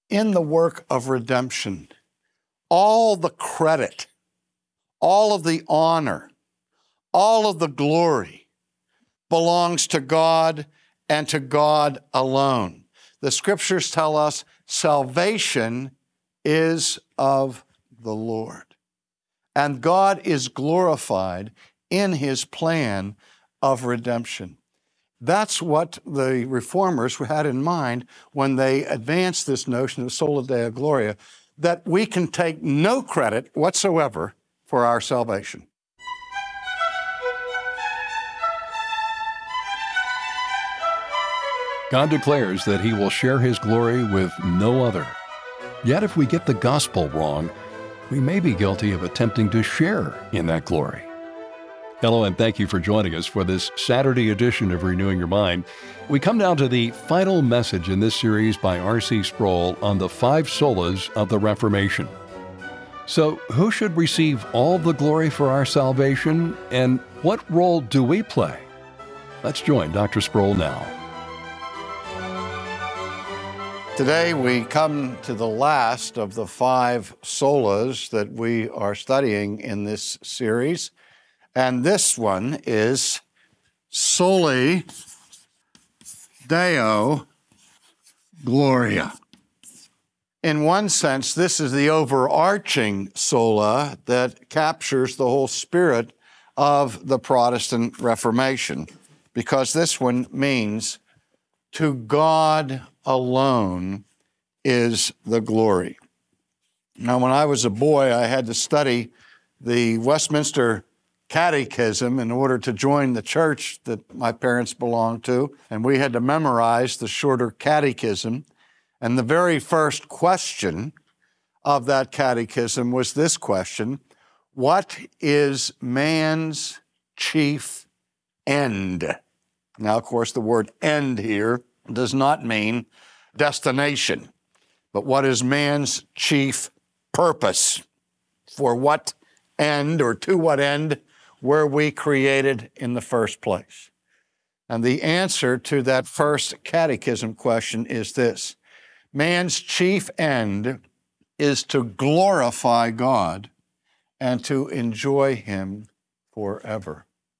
in the work of redemption, all the credit, all of the honor, all of the glory belongs to God and to God alone. The scriptures tell us salvation is of the Lord. And God is glorified in his plan of redemption. That's what the reformers had in mind when they advanced this notion of sola deo gloria, that we can take no credit whatsoever for our salvation. God declares that he will share his glory with no other. Yet if we get the gospel wrong, we may be guilty of attempting to share in that glory. Hello, and thank you for joining us for this Saturday edition of Renewing Your Mind. We come now to the final message in this series by R.C. Sproul on the 5 solas of the Reformation. So, who should receive all the glory for our salvation, and what role do we play? Let's join Dr. Sproul now. Today we come to the last of the 5 solas that we are studying in this series, and this one is Soli Deo Gloria. In one sense, this is the overarching sola that captures the whole spirit of the Protestant Reformation, because this one means to God alone is the glory. Now, when I was a boy, I had to study the Westminster Catechism in order to join the church that my parents belonged to, and we had to memorize the shorter catechism. And the very first question of that catechism was this question: what is man's chief end? Now, of course, the word end here does not mean destination, but what is man's chief purpose? For what end, or to what end, were we created in the first place? And the answer to that first catechism question is this: man's chief end is to glorify God and to enjoy him forever.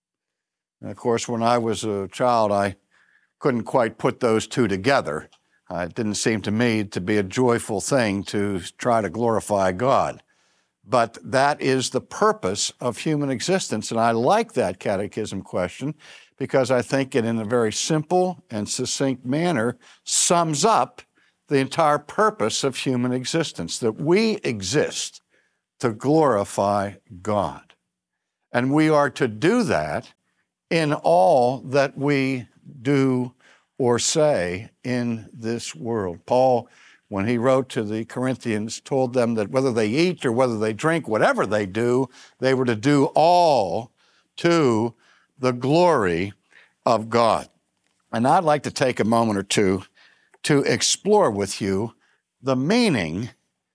And of course, when I was a child, I couldn't quite put those two together. It didn't seem to me to be a joyful thing to try to glorify God. But that is the purpose of human existence. And I like that catechism question because I think it, in a very simple and succinct manner, sums up the entire purpose of human existence, that we exist to glorify God. And we are to do that in all that we do or say in this world. Paul, when he wrote to the Corinthians, told them that whether they eat or whether they drink, whatever they do, they were to do all to the glory of God. And I'd like to take a moment or two to explore with you the meaning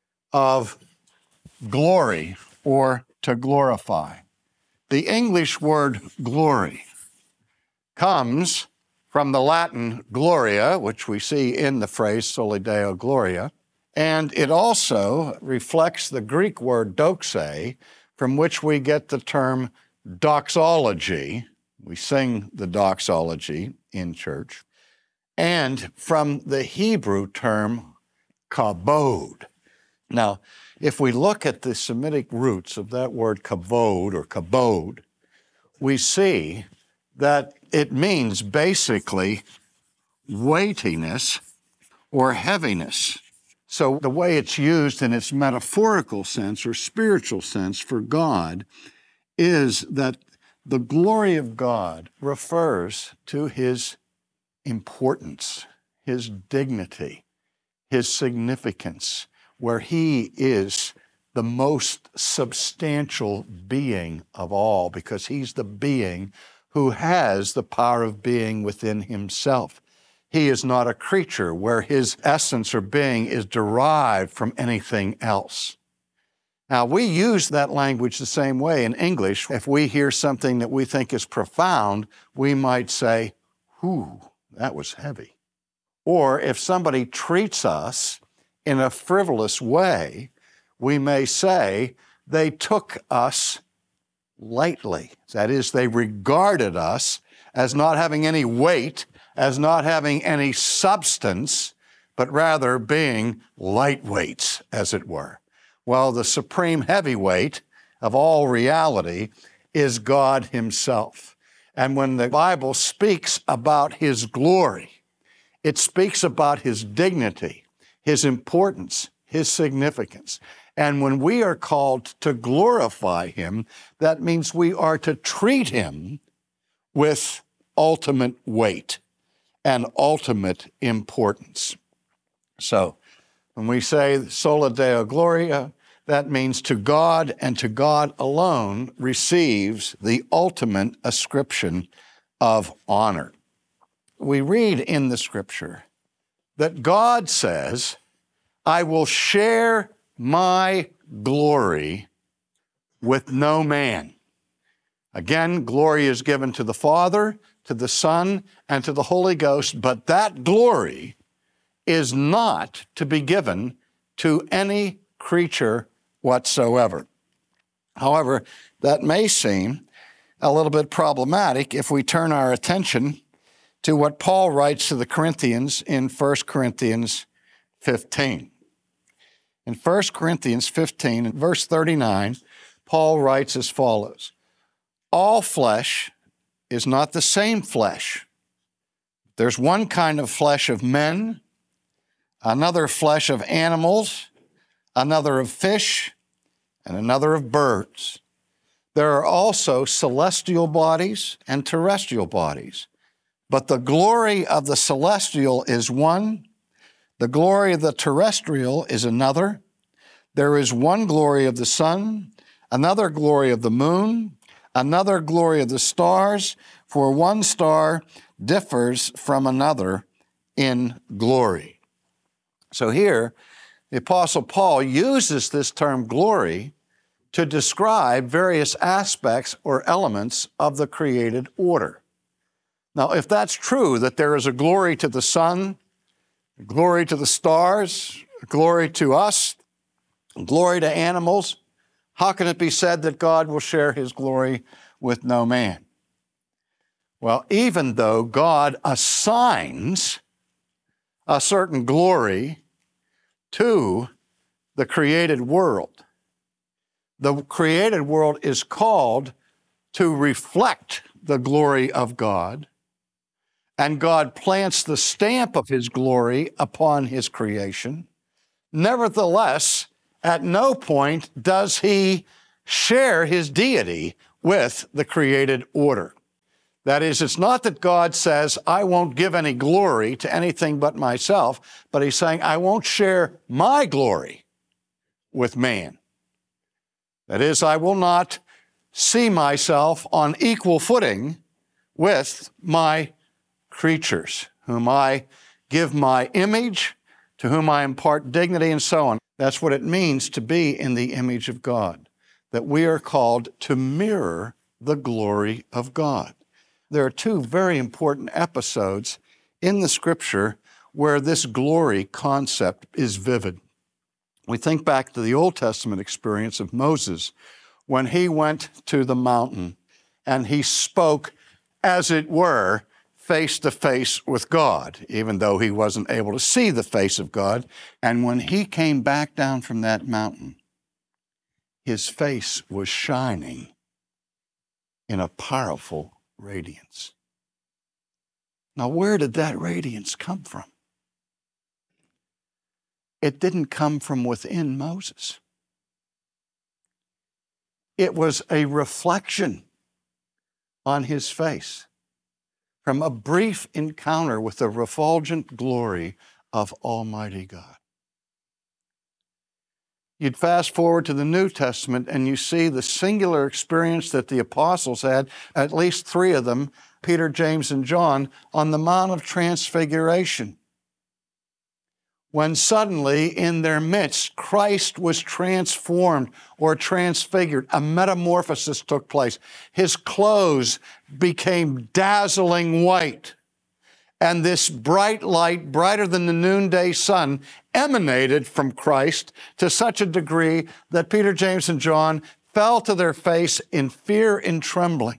of glory, or to glorify. The English word glory comes from the Latin gloria, which we see in the phrase Soli Deo Gloria, and it also reflects the Greek word doxe, from which we get the term doxology. We sing the doxology in church. And from the Hebrew term kabod. Now, if we look at the Semitic roots of that word kavod or kabod, we see that it means basically weightiness or heaviness. So the way it's used in its metaphorical sense or spiritual sense for God is that the glory of God refers to his importance, his dignity, his significance, where he is the most substantial being of all, because he's the being who has the power of being within himself. He is not a creature where his essence or being is derived from anything else. Now, we use that language the same way in English. If we hear something that we think is profound, we might say, "Whew, that was heavy." Or if somebody treats us in a frivolous way, we may say they took us lightly. That is, they regarded us as not having any weight, as not having any substance, but rather being lightweights, as it were. Well, the supreme heavyweight of all reality is God Himself. And when the Bible speaks about His glory, it speaks about His dignity, His importance, His significance. And when we are called to glorify Him, that means we are to treat Him with ultimate weight and ultimate importance. So, when we say sola Deo Gloria, that means to God and to God alone receives the ultimate ascription of honor. We read in the Scripture that God says, I will share my glory with no man. Again, glory is given to the Father, to the Son, and to the Holy Ghost, but that glory is not to be given to any creature whatsoever. However, that may seem a little bit problematic if we turn our attention to what Paul writes to the Corinthians in 1 Corinthians 15. In 1 Corinthians 15, verse 39, Paul writes as follows, all flesh is not the same flesh. There's one kind of flesh of men, another flesh of animals, another of fish, and another of birds. There are also celestial bodies and terrestrial bodies, but the glory of the celestial is one, the glory of the terrestrial is another. There is one glory of the sun, another glory of the moon, another glory of the stars, for one star differs from another in glory. So here, the Apostle Paul uses this term glory to describe various aspects or elements of the created order. Now, if that's true, that there is a glory to the sun, glory to the stars, glory to us, glory to animals, how can it be said that God will share His glory with no man? Well, even though God assigns a certain glory to the created world, the created world is called to reflect the glory of God, and God plants the stamp of His glory upon His creation. Nevertheless, at no point does He share His deity with the created order. That is, it's not that God says, I won't give any glory to anything but myself, but He's saying, I won't share my glory with man. That is, I will not see myself on equal footing with my creatures, whom I give my image, to whom I impart dignity, and so on. That's what it means to be in the image of God, that we are called to mirror the glory of God. There are two very important episodes in the Scripture where this glory concept is vivid. We think back to the Old Testament experience of Moses when he went to the mountain and he spoke, as it were, face to face with God, even though he wasn't able to see the face of God. And when he came back down from that mountain, his face was shining in a powerful radiance. Now, where did that radiance come from? It didn't come from within Moses. It was a reflection on his face from a brief encounter with the refulgent glory of Almighty God. You'd fast forward to the New Testament and you see the singular experience that the apostles had, at least three of them, Peter, James, and John, on the Mount of Transfiguration, when suddenly in their midst Christ was transformed or transfigured. A metamorphosis took place. His clothes became dazzling white, And this bright light, brighter than the noonday sun, emanated from Christ to such a degree that Peter, James, and John fell to their face in fear and trembling.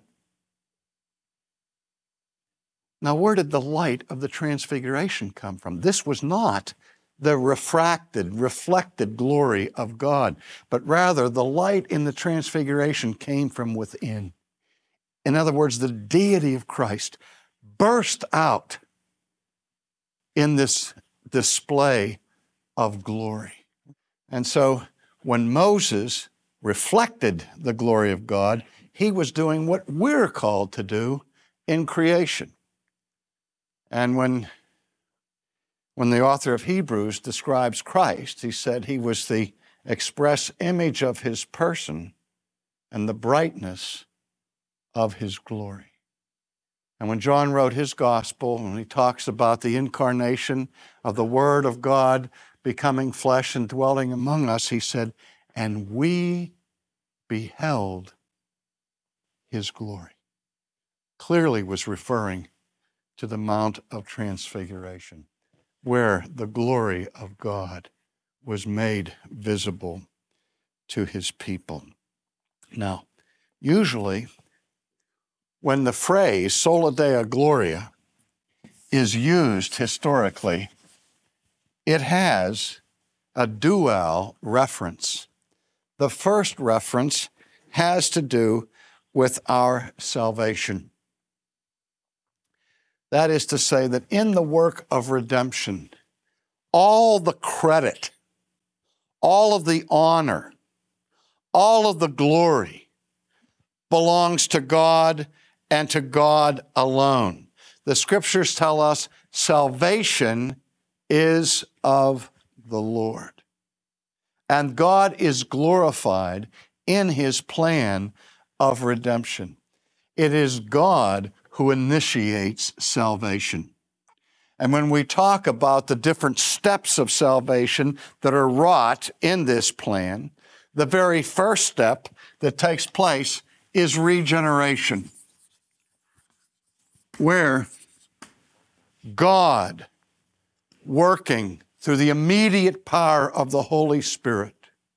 Now, where did the light of the transfiguration come from? This was not the reflected glory of God, but rather the light in the transfiguration came from within. In other words, the deity of Christ burst out in this display of glory. And so when Moses reflected the glory of God, he was doing what we're called to do in creation. And when the author of Hebrews describes Christ, he said he was the express image of his person and the brightness of his glory. And when John wrote his gospel, and he talks about the incarnation of the Word of God becoming flesh and dwelling among us, he said, and we beheld his glory. Clearly was referring to the Mount of Transfiguration, where the glory of God was made visible to his people. Now, usually, when the phrase sola dea gloria is used historically, it has a dual reference. The first reference has to do with our salvation. That is to say that in the work of redemption, all the credit, all of the honor, all of the glory belongs to God and to God alone. The scriptures tell us salvation is of the Lord. And God is glorified in his plan of redemption. It is God who initiates salvation. And when we talk about the different steps of salvation that are wrought in this plan, the very first step that takes place is regeneration, where God, working through the immediate power of the Holy Spirit,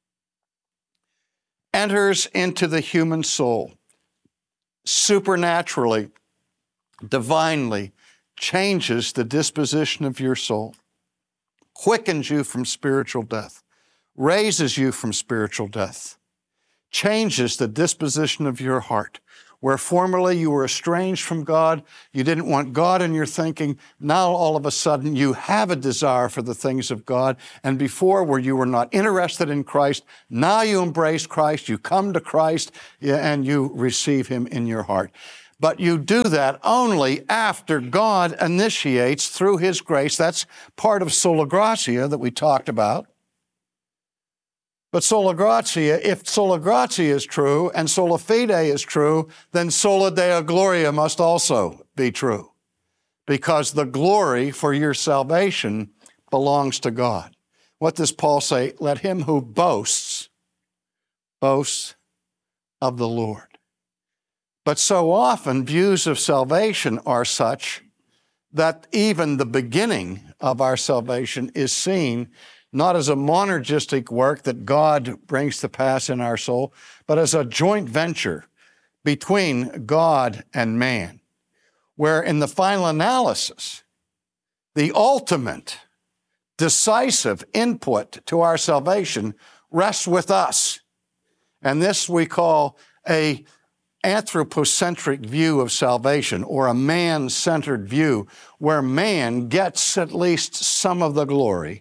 enters into the human soul, supernaturally, divinely changes the disposition of your soul, quickens you from spiritual death, raises you from spiritual death, changes the disposition of your heart. Where formerly you were estranged from God, you didn't want God in your thinking, now all of a sudden you have a desire for the things of God. And before, where you were not interested in Christ, now you embrace Christ, you come to Christ, and you receive him in your heart. But you do that only after God initiates through his grace. That's part of sola gratia that we talked about. But sola gratia, if sola gratia is true and sola fide is true, then sola dea gloria must also be true, because the glory for your salvation belongs to God. What does Paul say? Let him who boasts, boast of the Lord. But so often views of salvation are such that even the beginning of our salvation is seen not as a monergistic work that God brings to pass in our soul, but as a joint venture between God and man, where in the final analysis, the ultimate decisive input to our salvation rests with us. And this we call a anthropocentric view of salvation, or a man-centered view, where man gets at least some of the glory,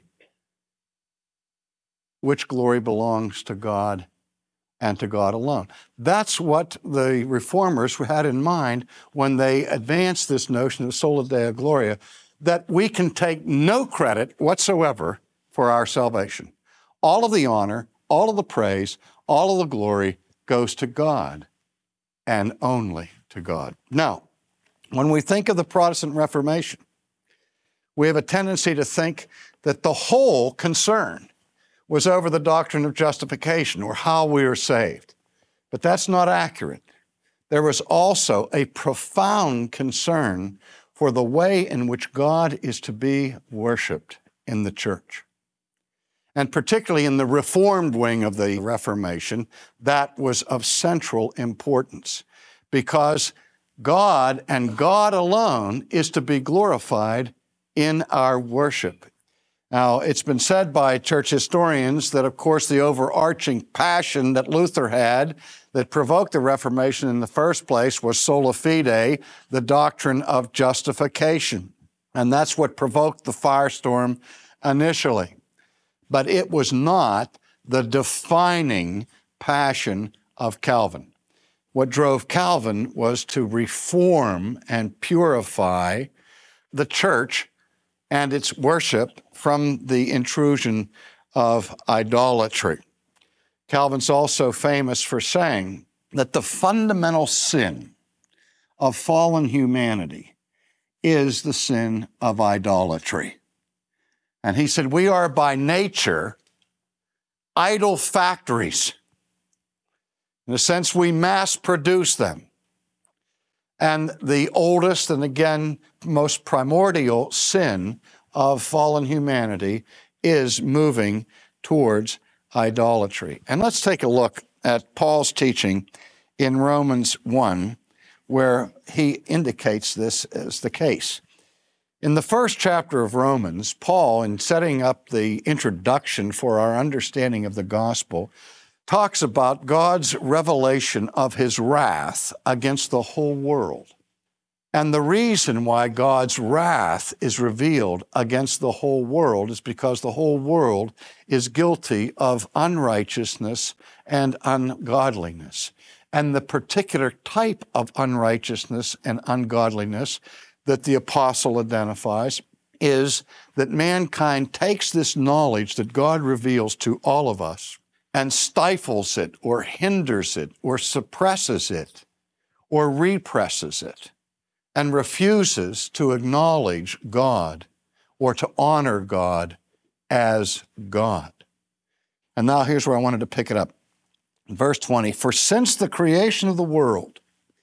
which glory belongs to God and to God alone. That's what the reformers had in mind when they advanced this notion of sola dea gloria, that we can take no credit whatsoever for our salvation. All of the honor, all of the praise, all of the glory goes to God and only to God. Now, when we think of the Protestant Reformation, we have a tendency to think that the whole concern was over the doctrine of justification, or how we are saved. But that's not accurate. There was also a profound concern for the way in which God is to be worshiped in the church. And particularly in the Reformed wing of the Reformation, that was of central importance, because God and God alone is to be glorified in our worship. Now, it's been said by church historians that, of course, the overarching passion that Luther had that provoked the Reformation in the first place was sola fide, the doctrine of justification. And that's what provoked the firestorm initially. But it was not the defining passion of Calvin. What drove Calvin was to reform and purify the church and its worship from the intrusion of idolatry. Calvin's also famous for saying that the fundamental sin of fallen humanity is the sin of idolatry. And he said, we are by nature idol factories. In a sense, we mass produce them. And the oldest and again, most primordial sin of fallen humanity is moving towards idolatry. And let's take a look at Paul's teaching in Romans 1, where he indicates this as the case. In the first chapter of Romans, Paul, in setting up the introduction for our understanding of the gospel, talks about God's revelation of his wrath against the whole world. And the reason why God's wrath is revealed against the whole world is because the whole world is guilty of unrighteousness and ungodliness. And the particular type of unrighteousness and ungodliness that the apostle identifies is that mankind takes this knowledge that God reveals to all of us and stifles it or hinders it or suppresses it or represses it and refuses to acknowledge God or to honor God as God. And now here's where I wanted to pick it up. Verse 20, for since the creation of the world,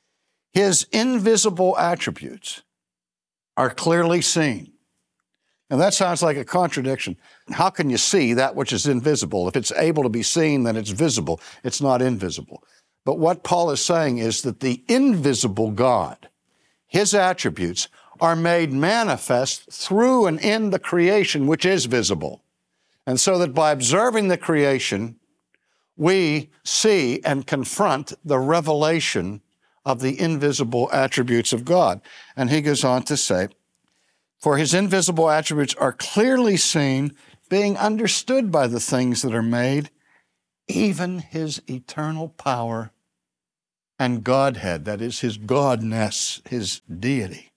his invisible attributes are clearly seen. And that sounds like a contradiction. How can you see that which is invisible? If it's able to be seen, then it's visible. It's not invisible. But what Paul is saying is that the invisible God, his attributes, are made manifest through and in the creation which is visible. And so that by observing the creation, we see and confront the revelation of the invisible attributes of God. And he goes on to say, for his invisible attributes are clearly seen, being understood by the things that are made, even his eternal power and Godhead, that is his godness, his deity,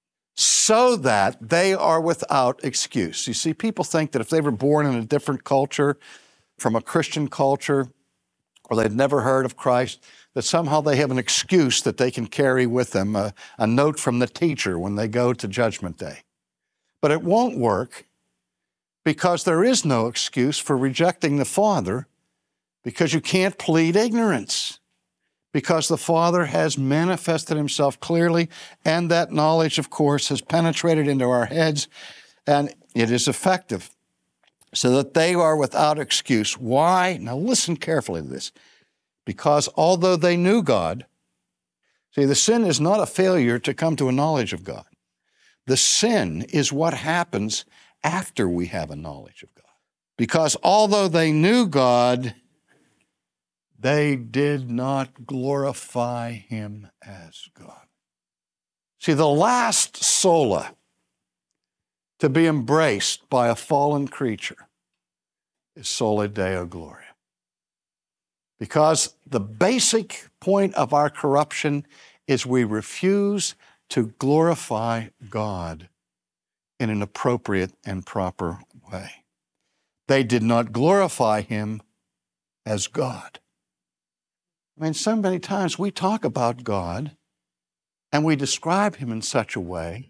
so that they are without excuse. You see, people think that if they were born in a different culture, from a Christian culture, or they've never heard of Christ, that somehow they have an excuse that they can carry with them, a note from the teacher when they go to Judgment Day. But it won't work because there is no excuse for rejecting the Father, because you can't plead ignorance, because the Father has manifested himself clearly, and that knowledge, of course, has penetrated into our heads, and it is effective, so that they are without excuse. Why? Now listen carefully to this. Because although they knew God, see, the sin is not a failure to come to a knowledge of God. The sin is what happens after we have a knowledge of God. Because although they knew God, they did not glorify him as God. See, the last sola to be embraced by a fallen creature is sola Deo Gloria. Because the basic point of our corruption is we refuse to glorify God in an appropriate and proper way. They did not glorify him as God. I mean, so many times we talk about God and we describe him in such a way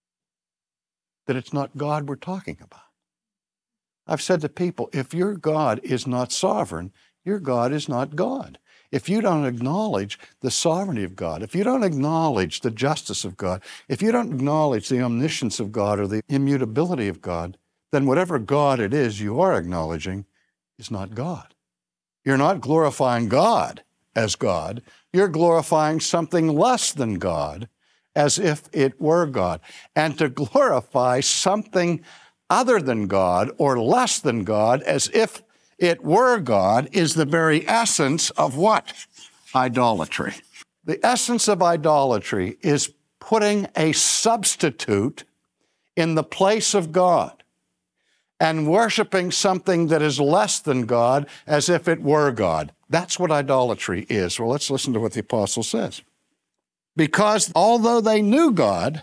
that it's not God we're talking about. I've said to people, if your God is not sovereign, your God is not God. if you don't acknowledge the sovereignty of God, if you don't acknowledge the justice of God, if you don't acknowledge the omniscience of God or the immutability of God, then whatever God it is you are acknowledging is not God. You're not glorifying God as God. You're glorifying something less than God as if it were God. And to glorify something other than God or less than God as if it were God is the very essence of what? Idolatry. The essence of idolatry is putting a substitute in the place of God and worshiping something that is less than God as if it were God. That's what idolatry is. Well, let's listen to what the apostle says. Because although they knew God,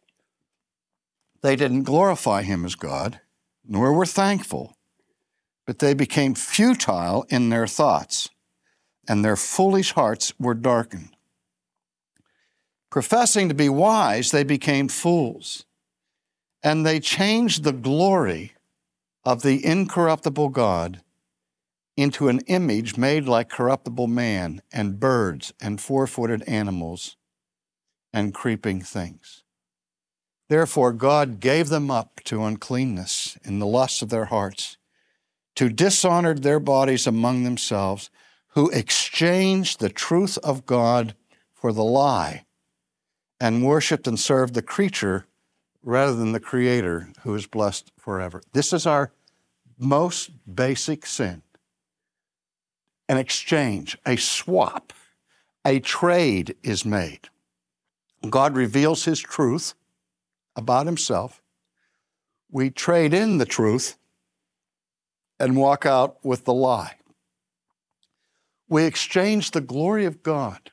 they didn't glorify him as God, nor were thankful, but they became futile in their thoughts, and their foolish hearts were darkened. Professing to be wise, they became fools, and they changed the glory of the incorruptible God into an image made like corruptible man and birds and four-footed animals and creeping things. Therefore, God gave them up to uncleanness in the lusts of their hearts, to dishonor their bodies among themselves, who exchanged the truth of God for the lie, and worshiped and served the creature rather than the Creator, who is blessed forever. This is our most basic sin. An exchange, a swap, a trade is made. God reveals his truth about himself. We trade in the truth and walk out with the lie. We exchange the glory of God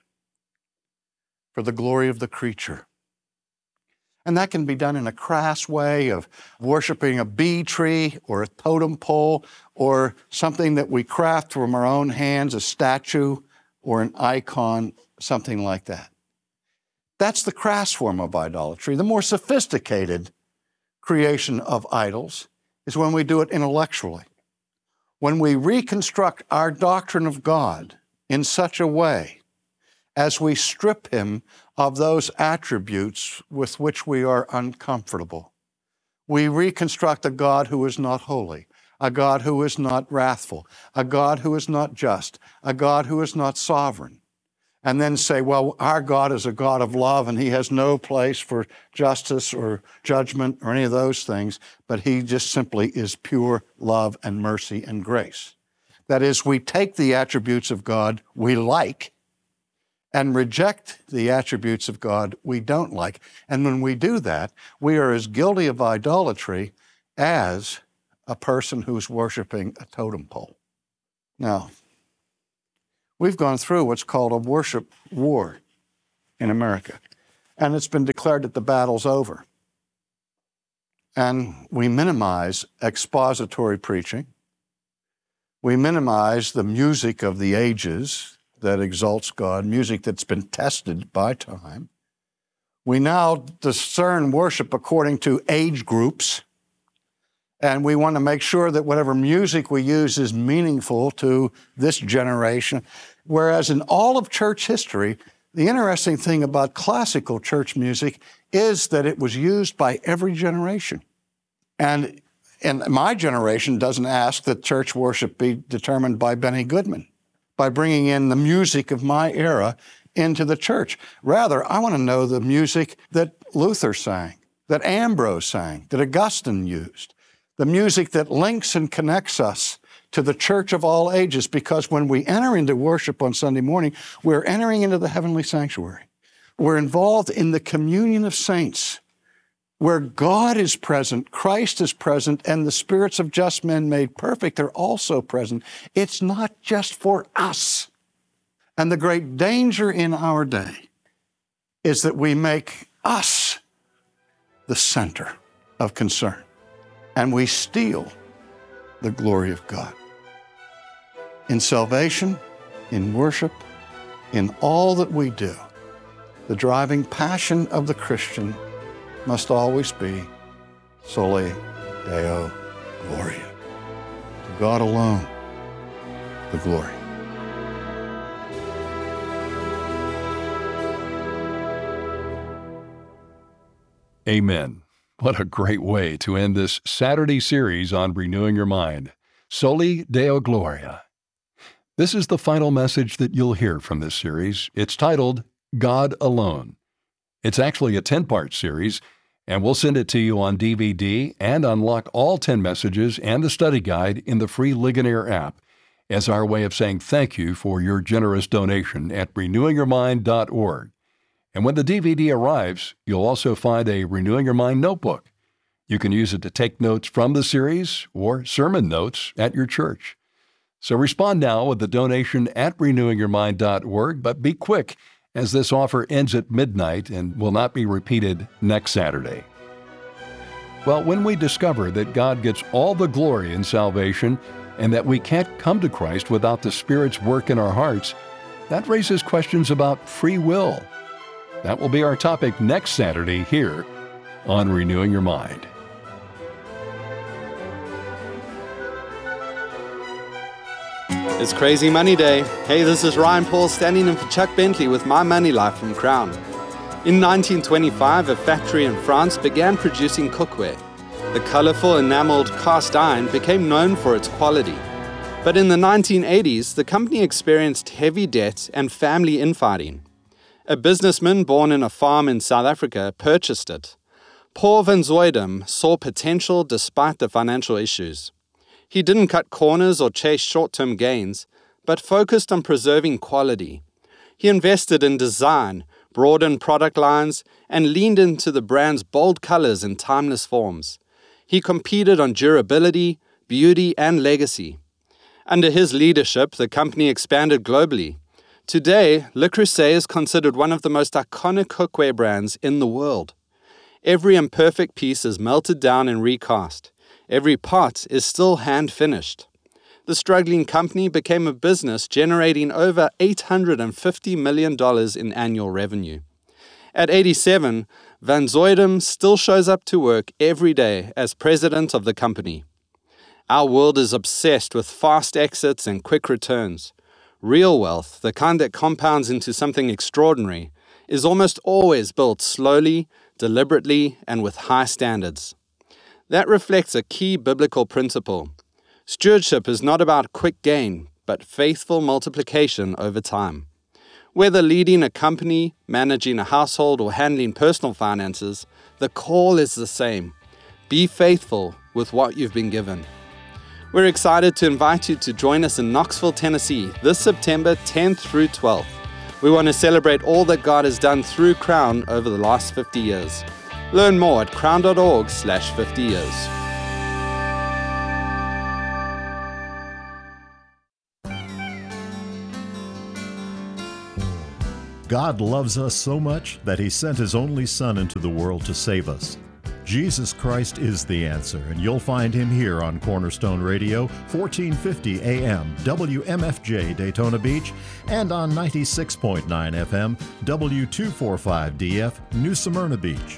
for the glory of the creature. And that can be done in a crass way of worshiping a bee tree or a totem pole or something that we craft from our own hands, a statue or an icon, something like that. That's the crass form of idolatry. The more sophisticated creation of idols is when we do it intellectually. When we reconstruct our doctrine of God in such a way as we strip him of those attributes with which we are uncomfortable. We reconstruct a God who is not holy, a God who is not wrathful, a God who is not just, a God who is not sovereign, and then say, well, our God is a God of love and he has no place for justice or judgment or any of those things, but he just simply is pure love and mercy and grace. That is, we take the attributes of God we like and reject the attributes of God we don't like. And when we do that, we are as guilty of idolatry as a person who's worshiping a totem pole. Now, we've gone through what's called a worship war in America, and it's been declared that the battle's over. And we minimize expository preaching. We minimize the music of the ages that exalts God, music that's been tested by time. We now discern worship according to age groups, and we want to make sure that whatever music we use is meaningful to this generation. Whereas in all of church history, the interesting thing about classical church music is that it was used by every generation. And my generation doesn't ask that church worship be determined by Benny Goodman, by bringing in the music of my era into the church. Rather, I want to know the music that Luther sang, that Ambrose sang, that Augustine used, the music that links and connects us to the church of all ages, because when we enter into worship on Sunday morning, we're entering into the heavenly sanctuary. We're involved in the communion of saints, where God is present, Christ is present, and the spirits of just men made perfect are also present. It's not just for us. And the great danger in our day is that we make us the center of concern, and we steal the glory of God. In salvation, in worship, in all that we do, the driving passion of the Christian must always be Soli Deo Gloria. To God alone, the glory. Amen. What a great way to end this Saturday series on renewing your mind. Soli Deo Gloria. This is the final message that you'll hear from this series. It's titled, God Alone. It's actually a 10-part series, and we'll send it to you on DVD and unlock all 10 messages and the study guide in the free Ligonier app as our way of saying thank you for your generous donation at renewingyourmind.org. And when the DVD arrives, you'll also find a Renewing Your Mind notebook. You can use it to take notes from the series or sermon notes at your church. So respond now with the donation at renewingyourmind.org, but be quick, as this offer ends at midnight and will not be repeated next Saturday. Well, when we discover that God gets all the glory in salvation and that we can't come to Christ without the Spirit's work in our hearts, that raises questions about free will. That will be our topic next Saturday here on Renewing Your Mind. It's Crazy Money Day. Hey, this is Ryan Paul standing in for Chuck Bentley with My Money Life from Crown. In 1925, a factory in France began producing cookware. The colorful enameled cast iron became known for its quality. But in the 1980s, the company experienced heavy debt and family infighting. A businessman born in a farm in South Africa purchased it. Paul van Zuidam saw potential despite the financial issues. He didn't cut corners or chase short-term gains, but focused on preserving quality. He invested in design, broadened product lines, and leaned into the brand's bold colors and timeless forms. He competed on durability, beauty, and legacy. Under his leadership, the company expanded globally. Today, Le Creuset is considered one of the most iconic cookware brands in the world. Every imperfect piece is melted down and recast. Every pot is still hand-finished. The struggling company became a business generating over $850 million in annual revenue. At 87, Van Zuidam still shows up to work every day as president of the company. Our world is obsessed with fast exits and quick returns. Real wealth, the kind that compounds into something extraordinary, is almost always built slowly, deliberately, and with high standards. That reflects a key biblical principle. Stewardship is not about quick gain, but faithful multiplication over time. Whether leading a company, managing a household, or handling personal finances, the call is the same. Be faithful with what you've been given. We're excited to invite you to join us in Knoxville, Tennessee, this September 10th through 12th. We want to celebrate all that God has done through Crown over the last 50 years. Learn more at crown.org/50 years. God loves us so much that He sent His only Son into the world to save us. Jesus Christ is the answer, and you'll find Him here on Cornerstone Radio, 1450 AM, WMFJ Daytona Beach, and on 96.9 FM, W245DF, New Smyrna Beach.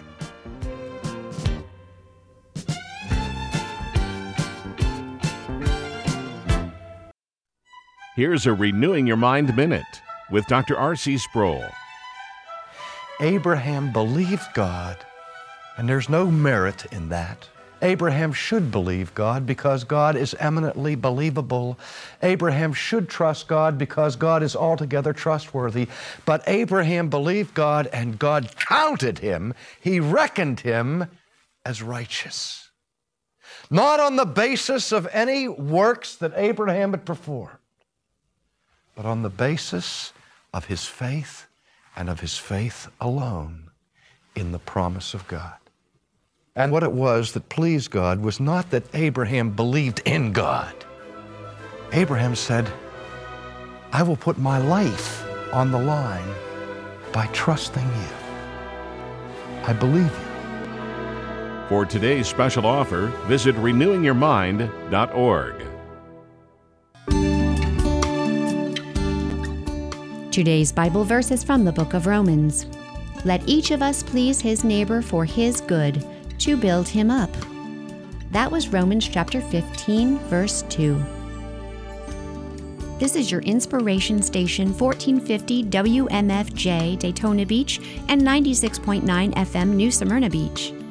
Here's a Renewing Your Mind Minute with Dr. R.C. Sproul. Abraham believed God, and there's no merit in that. Abraham should believe God because God is eminently believable. Abraham should trust God because God is altogether trustworthy. But Abraham believed God, and God counted him, He reckoned him as righteous. Not on the basis of any works that Abraham had performed, but on the basis of his faith and of his faith alone in the promise of God. And what it was that pleased God was not that Abraham believed in God. Abraham said, I will put my life on the line by trusting you. I believe you. For today's special offer, visit renewingyourmind.org. Today's Bible verse is from the book of Romans. Let each of us please his neighbor for his good, to build him up. That was Romans chapter 15, verse 2. This is your inspiration station, 1450 WMFJ Daytona Beach and 96.9 FM New Smyrna Beach.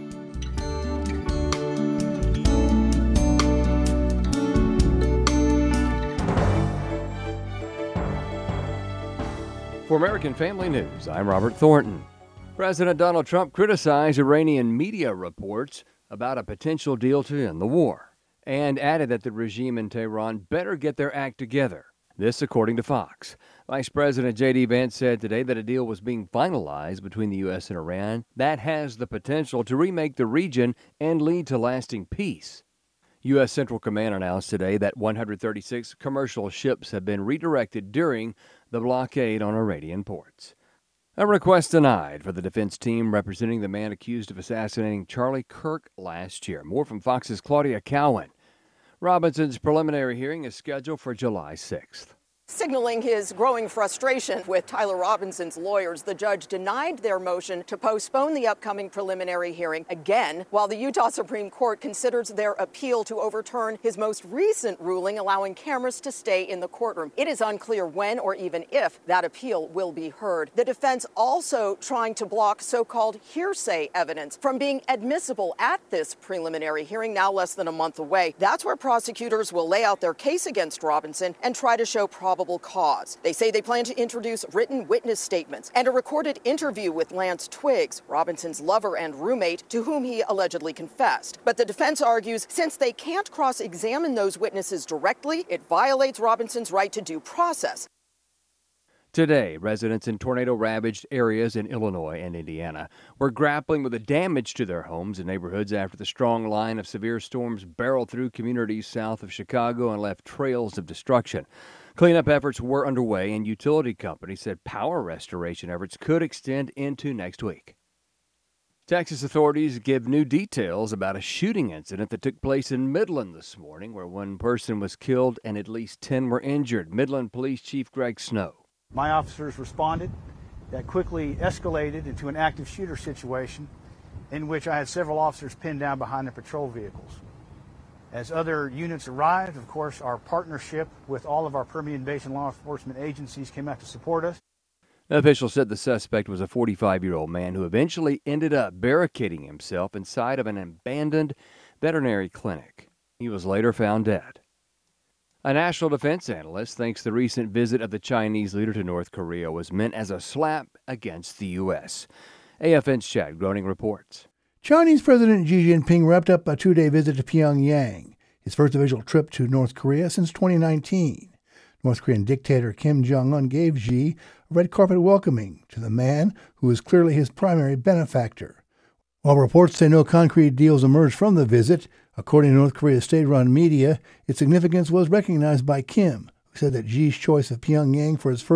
For American Family News, I'm Robert Thornton. President Donald Trump criticized Iranian media reports about a potential deal to end the war and added that the regime in Tehran better get their act together. This according to Fox. Vice President J.D. Vance said today that a deal was being finalized between the U.S. and Iran that has the potential to remake the region and lead to lasting peace. U.S. Central Command announced today that 136 commercial ships have been redirected during the blockade on Iranian ports. A request denied for the defense team representing the man accused of assassinating Charlie Kirk last year. More from Fox's Claudia Cowan. Robinson's preliminary hearing is scheduled for July 6th. Signaling his growing frustration with Tyler Robinson's lawyers, the judge denied their motion to postpone the upcoming preliminary hearing again, while the Utah Supreme Court considers their appeal to overturn his most recent ruling allowing cameras to stay in the courtroom. It is unclear when or even if that appeal will be heard. The defense also trying to block so-called hearsay evidence from being admissible at this preliminary hearing, now less than a month away. That's where prosecutors will lay out their case against Robinson and try to show probable cause. They say they plan to introduce written witness statements and a recorded interview with Lance Twiggs, Robinson's lover and roommate, to whom he allegedly confessed. But the defense argues since they can't cross-examine those witnesses directly, it violates Robinson's right to due process. Today, residents in tornado-ravaged areas in Illinois and Indiana were grappling with the damage to their homes and neighborhoods after the strong line of severe storms barreled through communities south of Chicago and left trails of destruction. Cleanup efforts were underway, and utility companies said power restoration efforts could extend into next week. Texas authorities give new details about a shooting incident that took place in Midland this morning, where one person was killed and at least 10 were injured. Midland Police Chief Greg Snow. My officers responded. That quickly escalated into an active shooter situation in which I had several officers pinned down behind their patrol vehicles. As other units arrived, of course, our partnership with all of our Permian Basin law enforcement agencies came out to support us. Officials said the suspect was a 45-year-old man who eventually ended up barricading himself inside of an abandoned veterinary clinic. He was later found dead. A national defense analyst thinks the recent visit of the Chinese leader to North Korea was meant as a slap against the U.S. AFN's Chad Groening reports. Chinese President Xi Jinping wrapped up a two-day visit to Pyongyang, his first official trip to North Korea since 2019. North Korean dictator Kim Jong-un gave Xi a red carpet welcoming to the man who is clearly his primary benefactor. While reports say no concrete deals emerged from the visit, according to North Korea's state-run media, its significance was recognized by Kim, who said that Xi's choice of Pyongyang for his first